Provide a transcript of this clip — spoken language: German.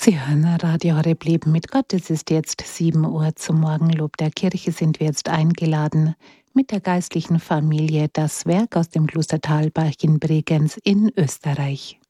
Sie hören Radio Horeb Leben mit Gott. Es ist jetzt 7 Uhr zum Morgenlob der Kirche. Sind wir jetzt eingeladen, mit der geistlichen Familie das Werk aus dem Kloster Thalbach in Bregenz in Österreich.